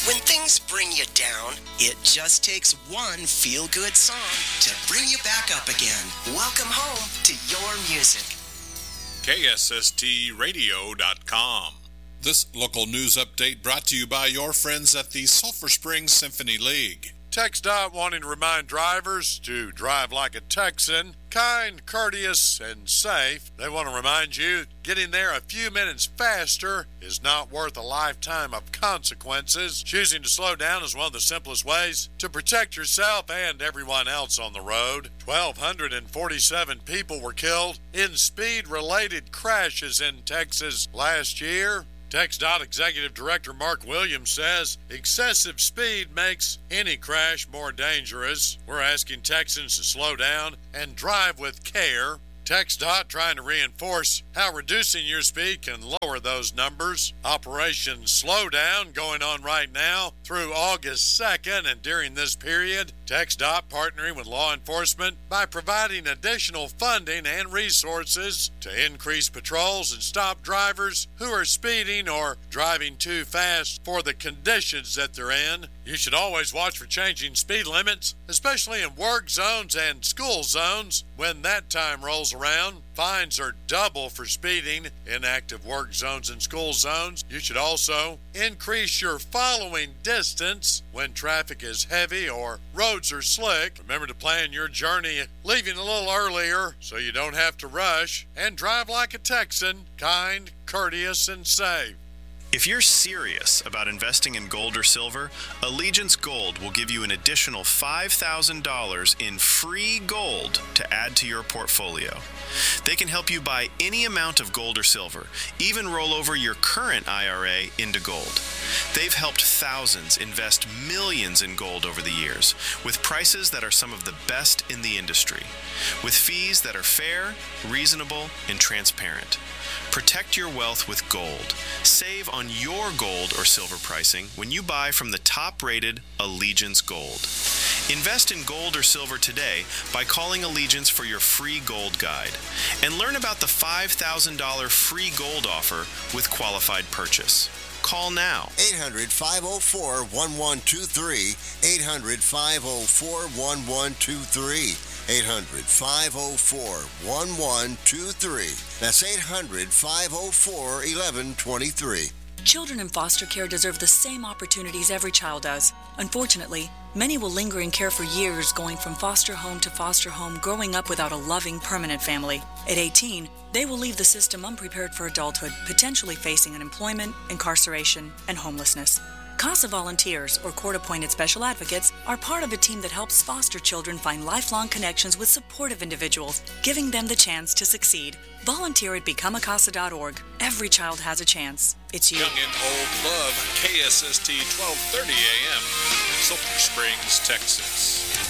When things bring you down, it just takes one feel-good song to bring you back up again. Welcome home to your music. KSSTradio.com. This local news update brought to you by your friends at the Sulphur Springs Symphony League. TxDOT wanting to remind drivers to drive like a Texan, kind, courteous, and safe. They want to remind you getting there a few minutes faster is not worth a lifetime of consequences. Choosing to slow down is one of the simplest ways to protect yourself and everyone else on the road. 1,247 people were killed in speed-related crashes in Texas last year. TxDOT Executive Director Mark Williams says excessive speed makes any crash more dangerous. We're asking Texans to slow down and drive with care. TxDOT trying to reinforce how reducing your speed can lower those numbers. Operation Slowdown going on right now through August 2nd, and during this period, TxDOT partnering with law enforcement by providing additional funding and resources to increase patrols and stop drivers who are speeding or driving too fast for the conditions that they're in. You should always watch for changing speed limits, especially in work zones and school zones. When that time rolls around, fines are double for speeding in active work zones and school zones. You should also increase your following distance when traffic is heavy or roads are slick. Remember to plan your journey leaving a little earlier so you don't have to rush, and drive like a Texan, kind, courteous, and safe. If you're serious about investing in gold or silver, Allegiance Gold will give you an additional $5,000 in free gold to add to your portfolio. They can help you buy any amount of gold or silver, even roll over your current IRA into gold. They've helped thousands invest millions in gold over the years, with prices that are some of the best in the industry, with fees that are fair, reasonable, and transparent. Protect your wealth with gold. Save on your gold or silver pricing when you buy from the top-rated Allegiance Gold. Invest in gold or silver today by calling Allegiance for your free gold guide. And learn about the $5,000 free gold offer with qualified purchase. Call now. 800-504-1123. 800-504-1123. 800-504-1123. That's 800-504-1123. Children in foster care deserve the same opportunities every child does. Unfortunately, many will linger in care for years, going from foster home to foster home, growing up without a loving, permanent family. At 18, they will leave the system unprepared for adulthood, potentially facing unemployment, incarceration, and homelessness. CASA volunteers, or court-appointed special advocates, are part of a team that helps foster children find lifelong connections with supportive individuals, giving them the chance to succeed. Volunteer at BecomeACASA.org. Every child has a chance. It's you. Young and Old Love, KSST 1230 AM, Sulphur Springs, Texas.